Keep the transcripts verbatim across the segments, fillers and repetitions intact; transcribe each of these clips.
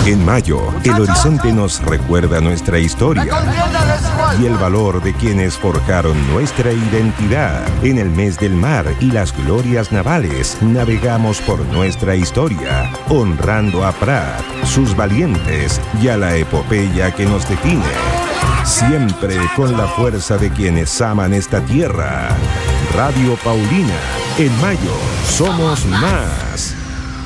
En mayo, el horizonte nos recuerda nuestra historia y el valor de quienes forjaron nuestra identidad. En el mes del mar y las glorias navales, navegamos por nuestra historia, honrando a Prat, sus valientes y a la epopeya que nos define. Siempre con la fuerza de quienes aman esta tierra. Radio Paulina, en mayo, somos más.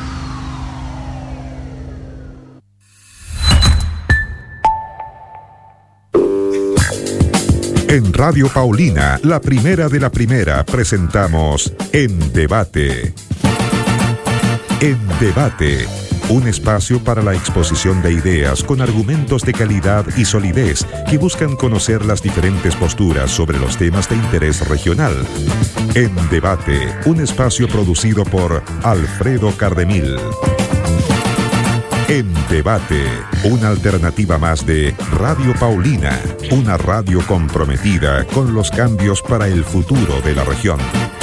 En Radio Paulina, la primera de la primera, presentamos En Debate. En Debate, un espacio para la exposición de ideas con argumentos de calidad y solidez que buscan conocer las diferentes posturas sobre los temas de interés regional. En Debate, un espacio producido por Alfredo Cardemil. En Debate, una alternativa más de Radio Paulina, una radio comprometida con los cambios para el futuro de la región.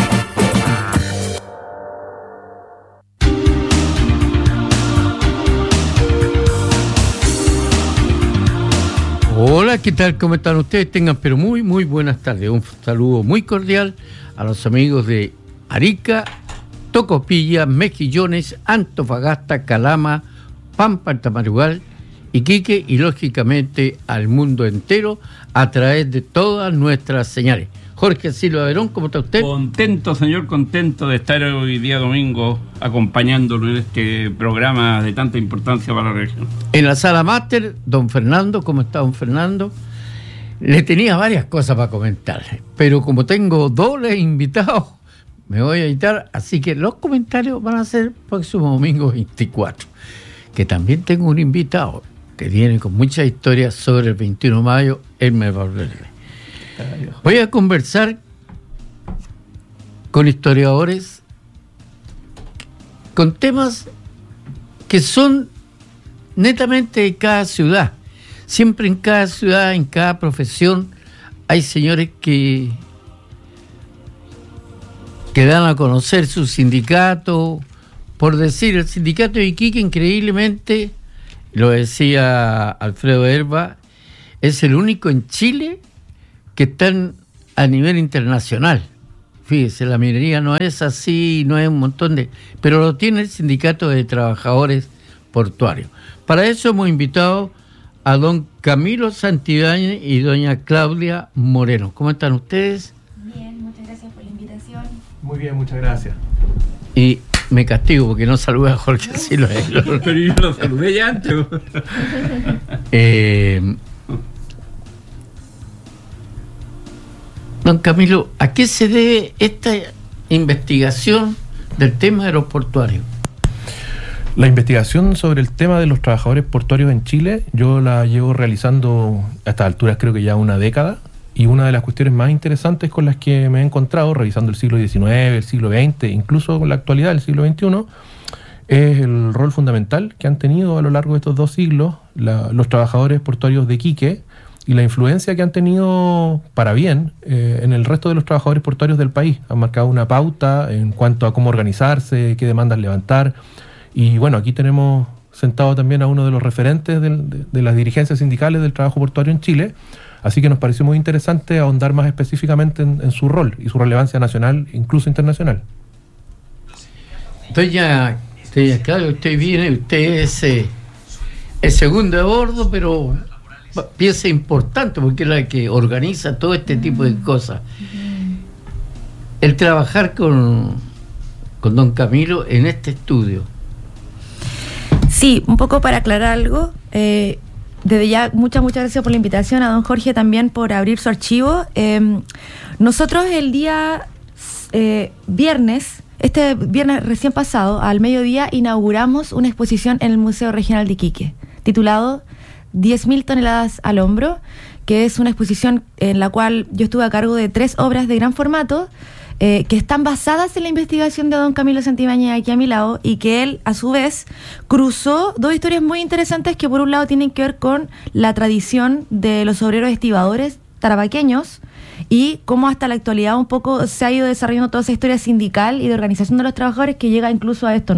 Hola, ¿qué tal? ¿Cómo están ustedes? Tengan pero muy, muy buenas tardes. Un saludo muy cordial a los amigos de Arica, Tocopilla, Mejillones, Antofagasta, Calama, Pampa, Tamarugal, Iquique y lógicamente al mundo entero a través de todas nuestras señales. Jorge Silva Verón, ¿cómo está usted? Contento, señor, contento de estar hoy día domingo acompañándolo en este programa de tanta importancia para la región. En la sala máster, don Fernando, ¿cómo está don Fernando? Le tenía varias cosas para comentarle, pero como tengo dobles invitados, me voy a editar, así que los comentarios van a ser próximo domingo veinticuatro. Que también tengo un invitado que viene con muchas historias sobre el veintiuno de mayo, él me va a hablar. Voy a conversar con historiadores, con temas que son netamente de cada ciudad. Siempre en cada ciudad, en cada profesión, hay señores que, que dan a conocer su sindicato. Por decir, el sindicato de Iquique, increíblemente, lo decía Alfredo Herba, es el único en Chile que está a nivel internacional. Fíjese, la minería no es así, no es un montón de... Pero lo tiene el sindicato de trabajadores portuarios. Para eso hemos invitado a don Camilo Santibáñez y doña Claudia Moreno. ¿Cómo están ustedes? Bien, muchas gracias por la invitación. Muy bien, muchas gracias. Y me castigo porque no saludé a Jorge Silva. Pero yo lo saludé ya antes. eh, don Camilo, ¿a qué se debe esta investigación del tema de los portuarios? La investigación sobre el tema de los trabajadores portuarios en Chile, yo la llevo realizando a estas alturas creo que ya una década, y una de las cuestiones más interesantes con las que me he encontrado, revisando el siglo diecinueve, el siglo veinte, incluso con la actualidad del siglo veintiuno, es el rol fundamental que han tenido a lo largo de estos dos siglos la, los trabajadores portuarios de Iquique y la influencia que han tenido para bien eh, en el resto de los trabajadores portuarios del país. Han marcado una pauta en cuanto a cómo organizarse, qué demandas levantar. Y bueno, aquí tenemos sentado también a uno de los referentes del, de, de las dirigencias sindicales del trabajo portuario en Chile. Así que nos pareció muy interesante ahondar más específicamente en, en su rol y su relevancia nacional, incluso internacional. Doña, doña Claudia, usted viene, usted es eh, el segundo de bordo, pero pieza importante porque es la que organiza todo este tipo de cosas. El trabajar con, con don Camilo en este estudio. Sí, un poco para aclarar algo. Eh, Desde ya, muchas, muchas gracias por la invitación, a don Jorge también por abrir su archivo. Eh, nosotros el día eh, viernes, este viernes recién pasado, al mediodía, inauguramos una exposición en el Museo Regional de Iquique, titulado diez mil toneladas al hombro, que es una exposición en la cual yo estuve a cargo de tres obras de gran formato, Eh, que están basadas en la investigación de don Camilo Santibáñez aquí a mi lado, y que él, a su vez, cruzó dos historias muy interesantes que por un lado tienen que ver con la tradición de los obreros estibadores tarabaqueños y cómo hasta la actualidad un poco se ha ido desarrollando toda esa historia sindical y de organización de los trabajadores que llega incluso a esto, ¿no?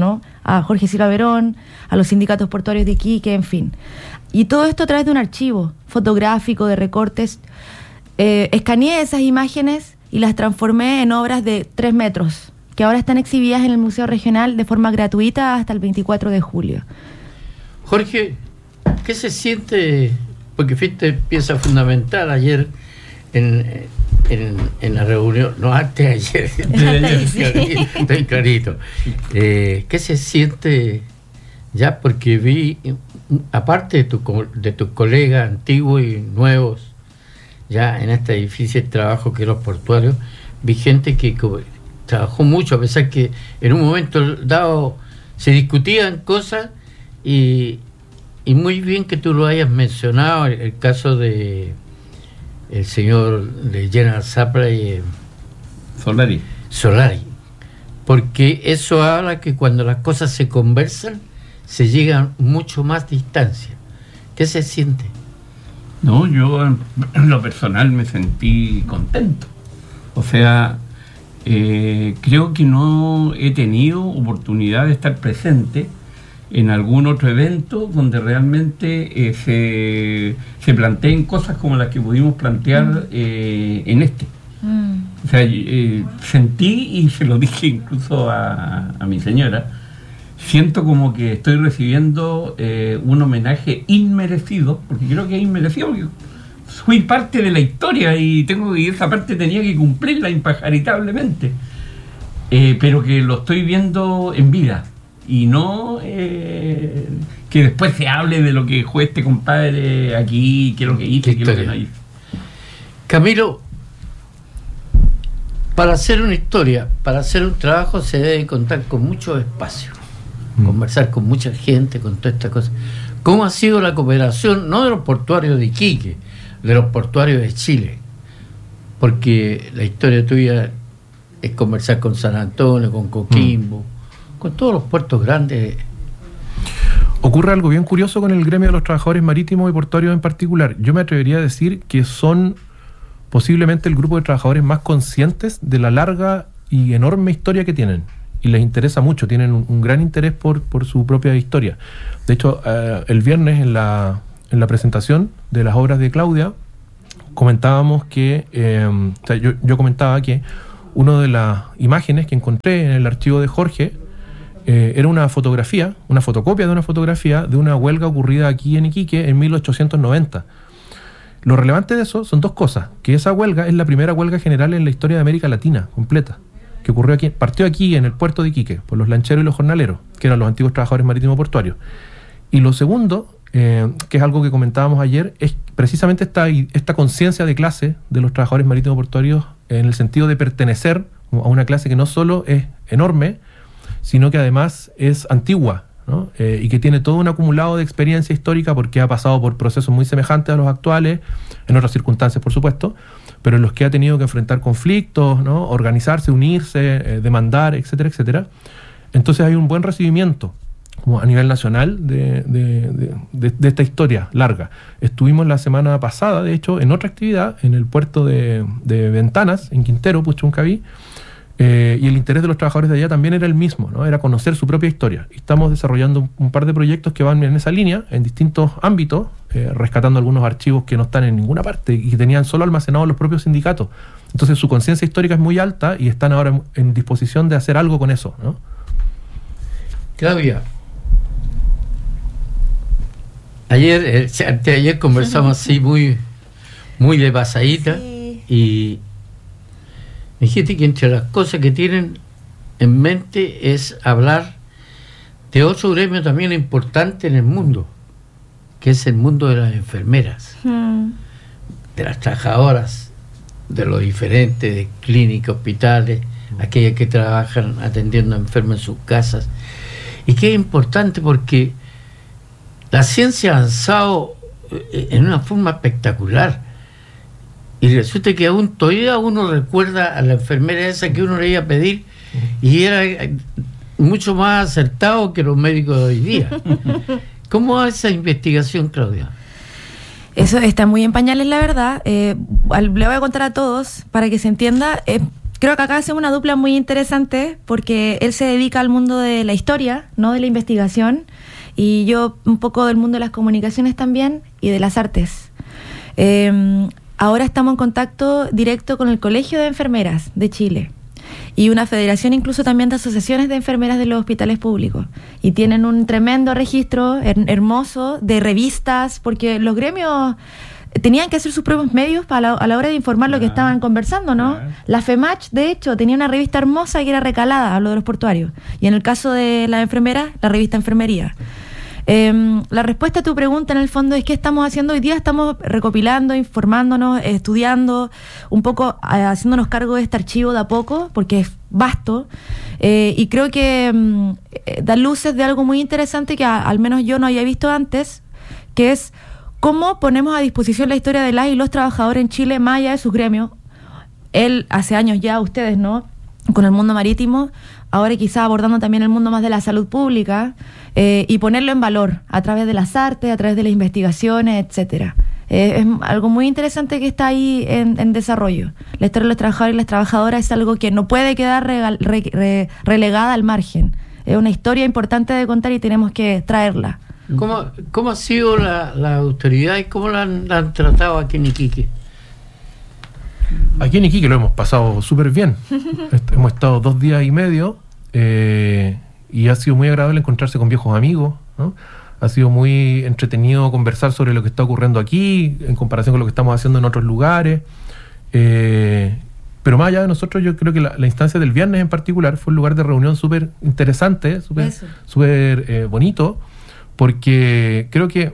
a Jorge Silva Verón, a los sindicatos portuarios de Iquique, en fin. Y todo esto a través de un archivo fotográfico de recortes. Eh, escaneé esas imágenes y las transformé en obras de tres metros, que ahora están exhibidas en el Museo Regional de forma gratuita hasta el veinticuatro de julio. Jorge, ¿qué se siente? Porque fuiste pieza fundamental ayer en, en, en la reunión, no antes ayer, estoy clarito. Eh, ¿Qué se siente ya? Porque vi, aparte de, tu, de tus colegas antiguos y nuevos, ya en este difícil trabajo que los portuarios, vi gente que trabajó mucho, a pesar que en un momento dado se discutían cosas y, y muy bien que tú lo hayas mencionado, el, el caso de el señor de General Supply eh, Solari. Solari, porque eso habla que cuando las cosas se conversan se llega a mucho más distancia. ¿Qué se siente? No, yo en lo personal me sentí contento. O sea, eh, creo que no he tenido oportunidad de estar presente en algún otro evento donde realmente eh, se, se planteen cosas como las que pudimos plantear eh, en este. Mm. O sea, eh, sentí, y se lo dije incluso a, a mi señora, siento como que estoy recibiendo eh, un homenaje inmerecido, porque creo que es inmerecido, porque fui parte de la historia y tengo y esa parte tenía que cumplirla impajaritablemente, eh, pero que lo estoy viendo en vida y no eh, que después se hable de lo que fue este compadre aquí, qué es lo que hizo, qué es lo que no hizo. Camilo, para hacer una historia, para hacer un trabajo se debe contar con mucho espacio, mm. conversar con mucha gente, con toda esta cosa. ¿Cómo ha sido la cooperación, no de los portuarios de Iquique, de los portuarios de Chile? Porque la historia tuya es conversar con San Antonio, con Coquimbo, mm. con todos los puertos grandes. Ocurre algo bien curioso con el gremio de los trabajadores marítimos y portuarios en particular. Yo me atrevería a decir que son posiblemente el grupo de trabajadores más conscientes de la larga y enorme historia que tienen. Y les interesa mucho, tienen un, un gran interés por, por su propia historia. De hecho, eh, el viernes en la, en la presentación de las obras de Claudia, comentábamos que, eh, o sea, yo, yo comentaba que una de las imágenes que encontré en el archivo de Jorge eh, era una fotografía, una fotocopia de una fotografía de una huelga ocurrida aquí en Iquique en mil ochocientos noventa. Lo relevante de eso son dos cosas, que esa huelga es la primera huelga general en la historia de América Latina, completa, que ocurrió aquí, partió aquí en el puerto de Iquique, por los lancheros y los jornaleros, que eran los antiguos trabajadores marítimos portuarios. Y lo segundo, eh, que es algo que comentábamos ayer, es precisamente esta, esta conciencia de clase de los trabajadores marítimos portuarios en el sentido de pertenecer a una clase que no solo es enorme, sino que además es antigua, ¿no? Eh, y que tiene todo un acumulado de experiencia histórica porque ha pasado por procesos muy semejantes a los actuales, en otras circunstancias por supuesto, pero en los que ha tenido que enfrentar conflictos, ¿no? Organizarse, unirse, eh, demandar, etcétera, etcétera. Entonces hay un buen recibimiento como a nivel nacional de, de, de, de, de esta historia larga. Estuvimos la semana pasada, de hecho, en otra actividad en el puerto de, de Ventanas, en Quintero, Puchuncaví, Eh, y el interés de los trabajadores de allá también era el mismo, ¿no? Era conocer su propia historia. Y estamos desarrollando un, un par de proyectos que van en esa línea, en distintos ámbitos, eh, rescatando algunos archivos que no están en ninguna parte y que tenían solo almacenados los propios sindicatos. Entonces su conciencia histórica es muy alta y están ahora en, en disposición de hacer algo con eso, ¿no? Claudia, ayer, eh, anteayer conversamos así muy, muy de pasadita, sí. y me dijiste que entre las cosas que tienen en mente es hablar de otro gremio también importante en el mundo, que es el mundo de las enfermeras, mm. de las trabajadoras, de los diferentes, de clínicas, hospitales, mm. aquellas que trabajan atendiendo a enfermos en sus casas. Y que es importante porque la ciencia ha avanzado en una forma espectacular. Y resulta que aún todavía uno recuerda a la enfermera esa que uno le iba a pedir y era mucho más acertado que los médicos de hoy día. ¿Cómo va esa investigación, Claudia? Eso está muy en pañales, la verdad. Eh, le voy a contar a todos para que se entienda. Eh, creo que acá hacemos una dupla muy interesante porque él se dedica al mundo de la historia, no de la investigación, y yo un poco del mundo de las comunicaciones también y de las artes. Eh, ahora estamos en contacto directo con el Colegio de Enfermeras de Chile y una federación incluso también de asociaciones de enfermeras de los hospitales públicos, y tienen un tremendo registro her- hermoso de revistas, porque los gremios tenían que hacer sus propios medios para la, a la hora de informar lo que estaban conversando, ¿no? La FEMACH, de hecho, tenía una revista hermosa que era Recalada, hablo de los portuarios, y en el caso de la enfermera, la revista Enfermería. Eh, la respuesta a tu pregunta en el fondo es qué estamos haciendo hoy día. Estamos recopilando, informándonos, estudiando, un poco eh, haciéndonos cargo de este archivo de a poco, porque es vasto, eh, y creo que eh, da luces de algo muy interesante que a, al menos yo no había visto antes, que es cómo ponemos a disposición la historia de las y los trabajadores en Chile más allá de sus gremios. Él hace años ya, ustedes, ¿no?, con el mundo marítimo, ahora quizás abordando también el mundo más de la salud pública, eh, y ponerlo en valor a través de las artes, a través de las investigaciones, etcétera. Eh, es algo muy interesante que está ahí en, en desarrollo. La historia de los trabajadores y las trabajadoras es algo que no puede quedar regal, re, re, relegada al margen. Es una historia importante de contar y tenemos que traerla. ¿Cómo, cómo ha sido la, la autoridad y cómo la han, la han tratado aquí en Iquique? Aquí en Iquique lo hemos pasado súper bien. Est- hemos estado dos días y medio eh, y ha sido muy agradable encontrarse con viejos amigos, ¿no? Ha sido muy entretenido conversar sobre lo que está ocurriendo aquí en comparación con lo que estamos haciendo en otros lugares. Eh, pero más allá de nosotros, yo creo que la, la instancia del viernes en particular fue un lugar de reunión súper interesante, súper súper eh, bonito, porque creo que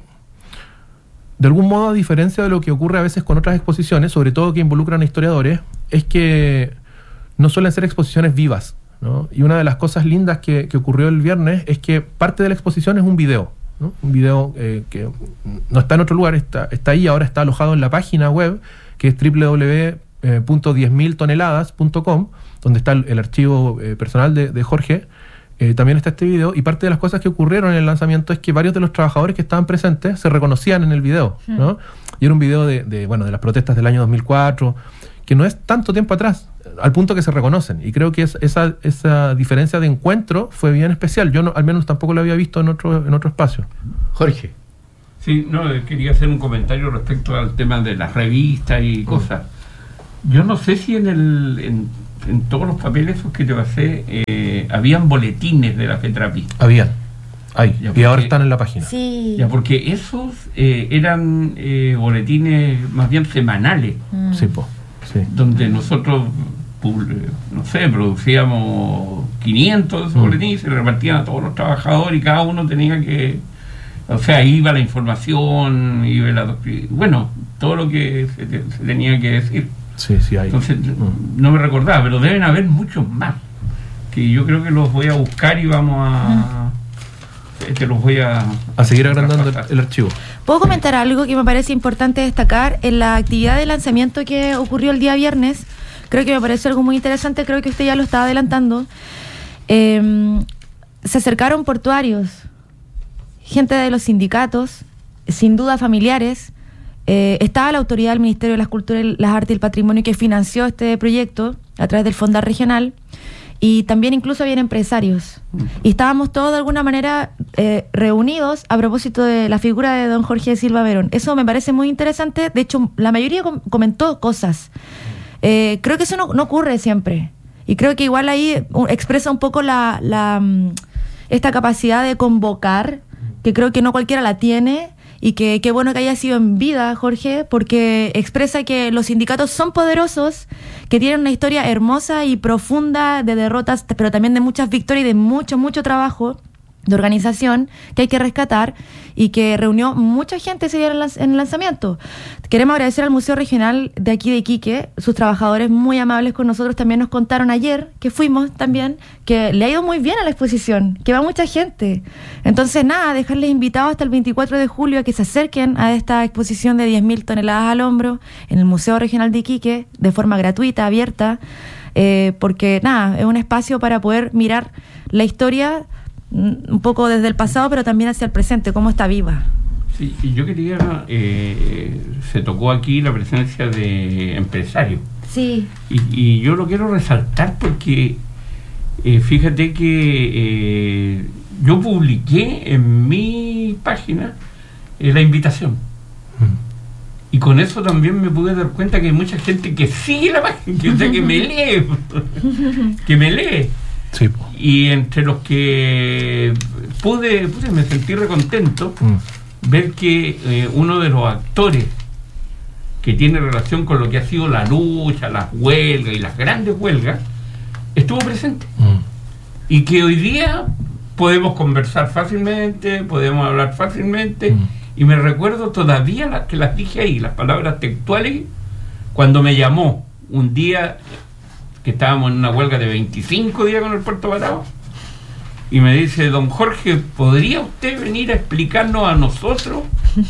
de algún modo, a diferencia de lo que ocurre a veces con otras exposiciones, sobre todo que involucran a historiadores, es que no suelen ser exposiciones vivas, ¿no? Y una de las cosas lindas que, que ocurrió el viernes es que parte de la exposición es un video, ¿no? Un video eh, que no está en otro lugar, está, está ahí, ahora está alojado en la página web, que es doble u doble u doble u punto diez mil toneladas punto com, donde está el, el archivo eh, personal de, de Jorge. Eh, también está este video, y parte de las cosas que ocurrieron en el lanzamiento es que varios de los trabajadores que estaban presentes se reconocían en el video, ¿no? Y era un video de, de, bueno, de las protestas del año dos mil cuatro, que no es tanto tiempo atrás, al punto que se reconocen, y creo que es, esa, esa diferencia de encuentro fue bien especial. Yo no, al menos tampoco lo había visto en otro, en otro espacio. Jorge. Sí, no, quería hacer un comentario respecto al tema de las revistas y cosas. Yo no sé si en el en, en todos los papeles esos que te pasé eh, habían boletines de la FETRAPI. Habían, hay, Ya, y ahora porque- están en la página. Sí. Ya, porque esos eh, eran eh, boletines más bien semanales, Mm. Sí, po, sí. donde nosotros, pub- no sé, producíamos quinientos de esos Mm. boletines y se repartían a todos los trabajadores y cada uno tenía que... O sea, iba la información, iba la, bueno, todo lo que se, te- se tenía que decir. Sí, sí, hay. Entonces, Mm. no me recordaba, pero deben haber muchos más, que yo creo que los voy a buscar y vamos a... Te los voy a... A seguir agrandando el, traspasar. el archivo. ¿Puedo comentar algo que me parece importante destacar? En la actividad de lanzamiento que ocurrió el día viernes, creo que me parece algo muy interesante, creo que usted ya lo estaba adelantando. Eh, se acercaron portuarios, gente de los sindicatos, sin duda familiares. Eh, estaba la autoridad del Ministerio de las Culturas, las Artes y el Patrimonio que financió este proyecto a través del Fondar Regional, y también incluso habían empresarios. Y estábamos todos de alguna manera eh, reunidos a propósito de la figura de don Jorge Silva Verón. Eso me parece muy interesante. De hecho, la mayoría com- comentó cosas. Eh, creo que eso no, no ocurre siempre. Y creo que igual ahí uh, expresa un poco la, la mm, esta capacidad de convocar, que creo que no cualquiera la tiene, y que qué bueno que haya sido en vida, Jorge, porque expresa que los sindicatos son poderosos, que tienen una historia hermosa y profunda de derrotas, pero también de muchas victorias y de mucho, mucho trabajo de organización que hay que rescatar, y que reunió mucha gente ese día en el lanz- en el lanzamiento. Queremos agradecer al Museo Regional de aquí de Iquique, sus trabajadores muy amables con nosotros. También nos contaron ayer, que fuimos también, que le ha ido muy bien a la exposición, que va mucha gente. Entonces nada, dejarles invitados hasta el veinticuatro de julio a que se acerquen a esta exposición de diez mil toneladas al hombro en el Museo Regional de Iquique, de forma gratuita, abierta, eh, porque nada, es un espacio para poder mirar la historia un poco desde el pasado, pero también hacia el presente, cómo está viva. Sí, y yo quería, eh, se tocó aquí la presencia de empresarios. Sí. Y, y yo lo quiero resaltar porque eh, fíjate que eh, yo publiqué en mi página eh, la invitación. Y con eso también me pude dar cuenta que hay mucha gente que sigue la página, que, o sea, que me lee, que me lee. Sí. Y entre los que pude, pude me sentí recontento mm. ver que eh, uno de los actores que tiene relación con lo que ha sido la lucha, las huelgas y las grandes huelgas, estuvo presente. Mm. Y que hoy día podemos conversar fácilmente, podemos hablar fácilmente. Mm. Y me recuerdo todavía la, que las dije ahí, las palabras textuales, cuando me llamó un día que estábamos en una huelga de veinticinco días con el Puerto Parado, y me dice: don Jorge, ¿podría usted venir a explicarnos a nosotros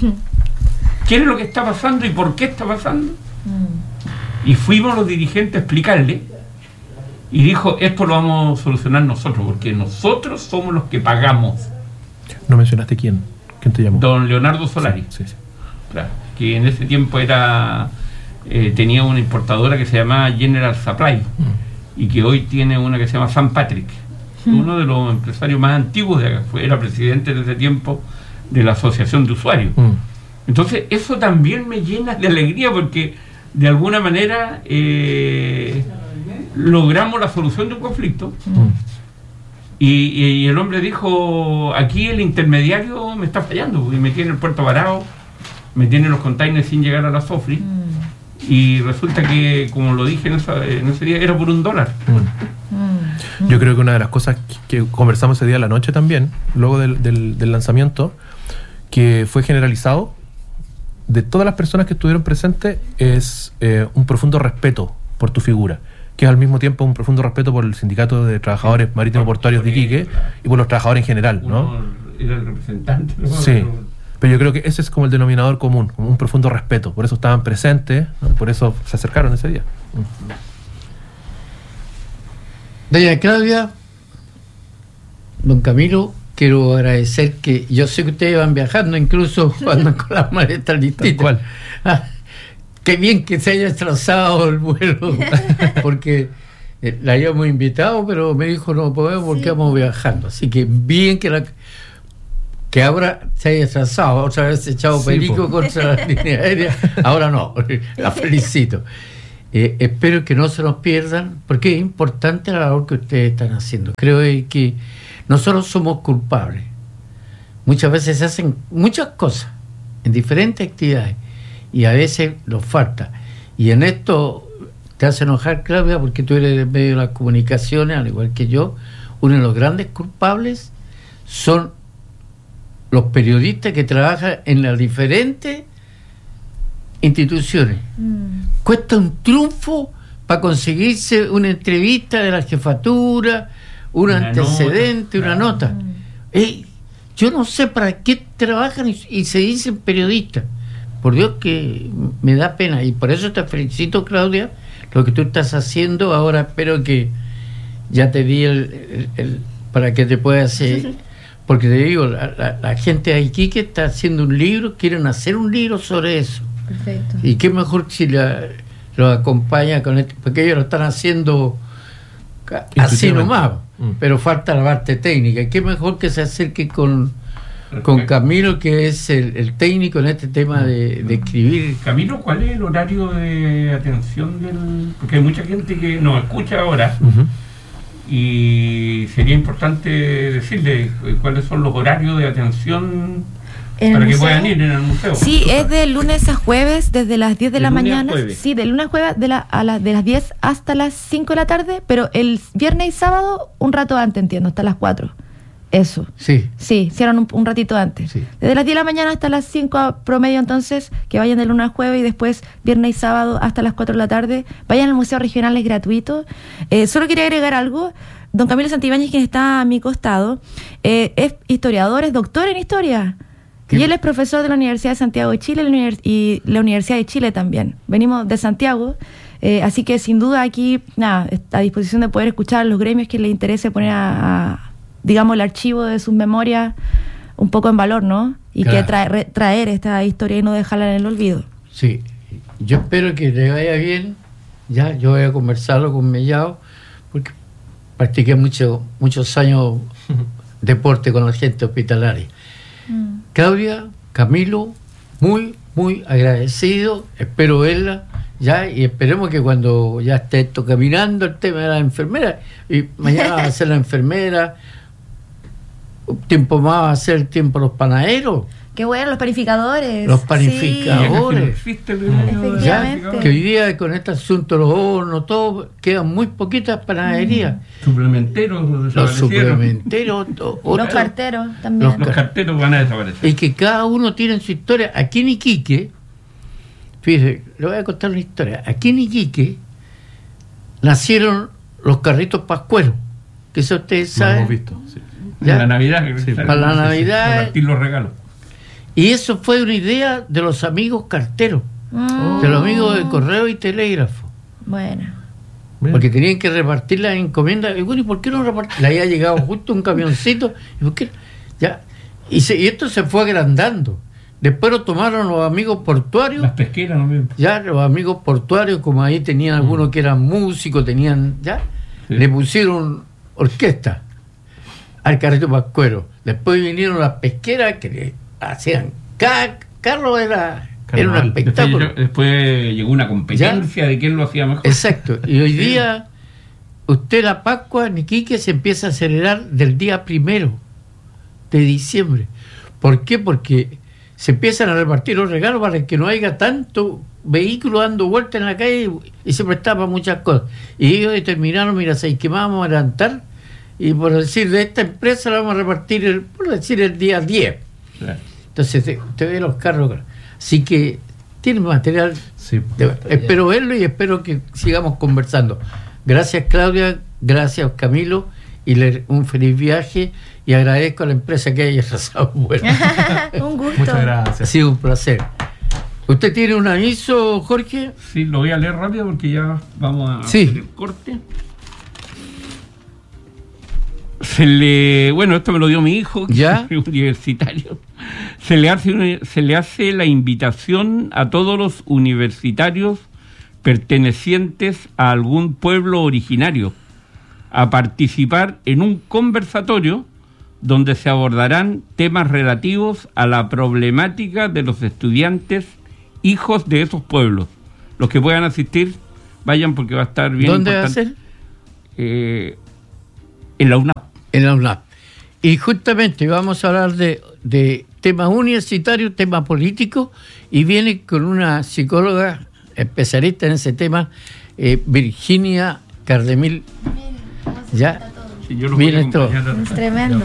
qué es lo que está pasando y por qué está pasando? Mm. Y fuimos los dirigentes a explicarle, y dijo: esto lo vamos a solucionar nosotros, porque nosotros somos los que pagamos. ¿No mencionaste quién? ¿Quién te llamó? Don Leonardo Solari, sí, sí, sí. Claro, que en ese tiempo era eh, tenía una importadora que se llamaba General Supply, mm. y que hoy tiene una que se llama San Patrick, mm. uno de los empresarios más antiguos de acá, fue, era presidente de ese tiempo de la Asociación de Usuarios. Mm. Entonces eso también me llena de alegría, porque de alguna manera eh, logramos la solución de un conflicto. Mm. Y, y el hombre dijo: aquí el intermediario me está fallando, y me tiene el puerto parado, me tiene los containers sin llegar a la Sofri. Mm. Y resulta que, como lo dije en, esa, en ese día, era por un dólar. Mm. Mm. Yo creo que una de las cosas que, que conversamos ese día a la noche también, luego del, del, del lanzamiento, que fue generalizado de todas las personas que estuvieron presentes, es eh, un profundo respeto por tu figura, que es al mismo tiempo un profundo respeto por el Sindicato de Trabajadores Marítimos Portuarios de Iquique y por los trabajadores en general, ¿no? Uno era el representante, ¿no? Sí, pero yo creo que ese es como el denominador común, como un profundo respeto. Por eso estaban presentes, ¿no? Por eso se acercaron ese día. Doña Claudia, don Camilo, quiero agradecer que yo sé que ustedes van viajando, incluso cuando con las maletas listitas. ¿Cuál? Ah, qué bien que se haya trazado el vuelo, porque eh, la habíamos invitado, pero me dijo: no podemos porque sí. vamos viajando. Así que bien que la que ahora se haya trazado, otra vez echado sí, perico po. contra la línea aérea. Ahora no, la felicito. Eh, espero que no se nos pierdan, porque es importante la labor que ustedes están haciendo. Creo que nosotros somos culpables. Muchas veces se hacen muchas cosas en diferentes actividades, y a veces nos falta. Y en esto te hace enojar, Claudia, porque tú eres en medio de las comunicaciones, al igual que yo. Uno de los grandes culpables son los periodistas que trabajan en las diferentes instituciones. Mm. Cuesta un triunfo para conseguirse una entrevista de la jefatura, un una antecedente, nota, una claro. nota. Mm. Eh, yo no sé para qué trabajan y, y se dicen periodistas. Por Dios que me da pena, y por eso te felicito, Claudia, lo que tú estás haciendo. Ahora espero que ya te di el, el, el para que te puedas hacer, porque te digo, la, la, la gente de Iquique está haciendo un libro, quieren hacer un libro sobre eso. Perfecto. Y qué mejor si la, lo acompaña con esto, porque ellos lo están haciendo así nomás, mm. pero falta la parte técnica. Y qué mejor que se acerque con con Camilo, que es el, el técnico en este tema de, de escribir. Camilo, ¿cuál es el horario de atención del...? Porque hay mucha gente que nos escucha ahora, uh-huh. y sería importante decirle cuáles son los horarios de atención para que puedan ir en el museo. Sí, es de lunes a jueves, desde las diez de, de la mañana. Sí, de lunes a jueves de, la, a la, de las diez hasta las cinco de la tarde, pero el viernes y sábado un rato antes, entiendo, hasta las cuatro. Eso. Sí. Sí, cierran un, un ratito antes. Sí. Desde las diez de la mañana hasta las cinco promedio, entonces, que vayan de lunes a jueves, y después viernes y sábado hasta las cuatro de la tarde. Vayan al Museo Regional, es gratuito. Eh, solo quería agregar algo. Don Camilo Santibáñez, quien está a mi costado, eh, es historiador, es doctor en historia. ¿Qué? Y él es profesor de la Universidad de Santiago de Chile y la Universidad de Chile también. Venimos de Santiago. Eh, así que sin duda aquí, nada, está a disposición de poder escuchar a los gremios que les interese poner a... a digamos, el archivo de sus memorias un poco en valor, ¿no? Y claro. que traer, traer esta historia y no dejarla en el olvido. Sí, yo espero que le vaya bien. Ya, yo voy a conversarlo con Mellado, porque practiqué mucho, muchos años deporte con la gente hospitalaria. Mm. Claudia, Camilo, muy, muy agradecido, espero verla, ya, y esperemos que cuando ya esté esto caminando, el tema de la enfermera, y mañana va a ser la enfermera, un tiempo más va a ser el tiempo de los panaderos. Qué bueno, los panificadores. Los panificadores. Sí. Ya, que hoy día con este asunto, los hornos, todo, quedan muy poquitas panaderías. Mm. Suplementeros. Los suplementeros. To, los carteros también. Los, los carteros van a desaparecer. Y que cada uno tiene su historia. Aquí en Iquique, fíjese, le voy a contar una historia. Aquí en Iquique nacieron los carritos pascueros, que eso ustedes saben. Lo hemos visto, sí. ¿Ya? La Navidad. Sí, para la Navidad. Repartir los regalos. Y eso fue una idea de los amigos carteros, mm. de los amigos de correo y telégrafo. Bueno. Porque tenían que repartir las encomiendas. Y bueno, ¿y por qué no repartir? Le había llegado justo un camioncito. ¿Y por qué? Ya. Y, se, y esto se fue agrandando. Después lo tomaron los amigos portuarios. Las pesqueras, ¿no? Ya, los amigos portuarios, como ahí tenían mm. algunos que eran músicos, tenían, ya, sí. Le pusieron orquesta al carrito pascuero. Después vinieron las pesqueras que le hacían cada carro era, era un espectáculo. Después, después llegó una competencia ¿Ya? de quién lo hacía mejor. Exacto. Y hoy día usted la Pascua en Iquique se empieza a acelerar del día primero de diciembre. ¿Por qué? Porque se empiezan a repartir los regalos para que no haya tanto vehículo dando vueltas en la calle y, y se prestaba muchas cosas. Y ellos determinaron, mira, ¿sabes qué? Vamos a adelantar y por decir de esta empresa la vamos a repartir el, por decir el día diez. Claro. Entonces te, te ve los carros. Así que tiene material. Sí, de, espero verlo y espero que sigamos conversando. Gracias, Claudia. Gracias, Camilo. Y le, un feliz viaje. Y agradezco a la empresa que haya trazado. Bueno. Un gusto. Muchas gracias. Ha sido un placer. ¿Usted tiene un aviso, Jorge? Sí, lo voy a leer rápido porque ya vamos a sí. hacer el corte. Se le, bueno, esto me lo dio mi hijo, que ¿Ya? es universitario. Se le hace se le hace la invitación a todos los universitarios pertenecientes a algún pueblo originario a participar en un conversatorio donde se abordarán temas relativos a la problemática de los estudiantes hijos de esos pueblos. Los que puedan asistir, vayan porque va a estar bien. ¿Dónde importante. va a ser? Eh, en la UNAP. En la UNAP. Y justamente vamos a hablar de, de temas universitarios, temas políticos, y viene con una psicóloga especialista en ese tema, eh, Virginia Cardemil. ¿Ya? Sí, yo lo viene voy a esto. Es tremendo.